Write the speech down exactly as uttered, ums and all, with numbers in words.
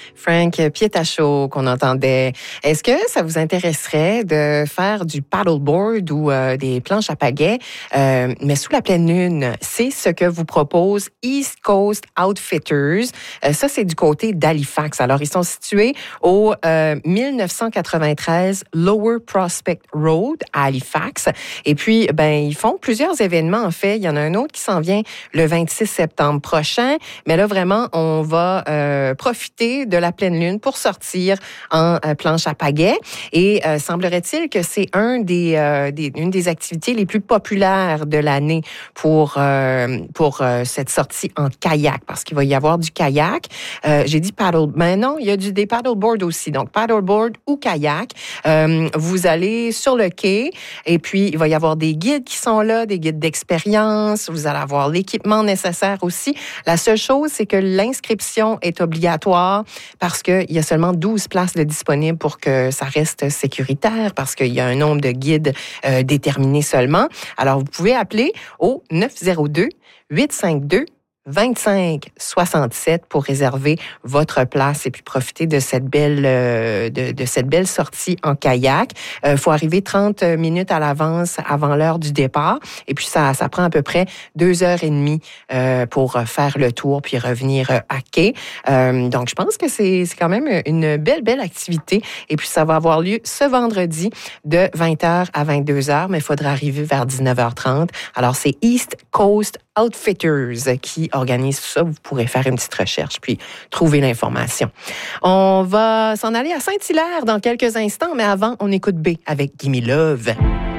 Frank Pietachot qu'on entendait. Est-ce que ça vous intéresserait de faire du paddleboard ou euh, des planches à pagaie, euh, mais sous la pleine lune? C'est ce que vous propose East Coast Outfitters. Euh, ça, c'est du côté d'Halifax. Alors, ils sont situés au euh, mille neuf cent quatre-vingt-treize Lower Prospect Road à Halifax. Et puis, ben, ils font plusieurs événements, en fait. Il y en a un autre qui s'en vient le vingt-six septembre prochain. Mais là, vraiment, on va euh, profiter de la pleine lune pour sortir en euh, planche à pagaie. Et euh, semblerait-il que c'est un des, euh, des, une des activités les plus populaires de l'année pour, euh, pour euh, cette sortie en kayak, parce qu'il va y avoir du kayak. Euh, j'ai dit paddle, mais non, il y a du, des paddleboard aussi. Donc, paddleboard ou kayak. Euh, vous allez sur le quai et puis il va y avoir des guides qui sont là, des guides d'expérience. Vous allez avoir l'équipement nécessaire aussi. La seule chose, c'est que l'inscription est obligatoire parce qu'il y a seulement douze places de disponibles pour que ça reste sécuritaire, parce qu'il y a un nombre de guides euh, déterminé seulement. Alors, vous pouvez appeler au neuf zéro deux, huit cinq deux, vingt-cinq soixante-sept pour réserver votre place et puis profiter de cette belle euh, de, de cette belle sortie en kayak. Il euh, faut arriver trente minutes à l'avance avant l'heure du départ et puis ça ça prend à peu près deux heures et demie euh, pour faire le tour puis revenir à quai. Euh, donc je pense que c'est c'est quand même une belle belle activité et puis ça va avoir lieu ce vendredi de vingt heures à vingt-deux heures, mais il faudra arriver vers dix-neuf heures trente. Alors c'est East Coast Outfitters qui organise tout ça. Vous pourrez faire une petite recherche puis trouver l'information. On va s'en aller à Saint-Hilaire dans quelques instants, mais avant, on écoute B avec Gimme Love.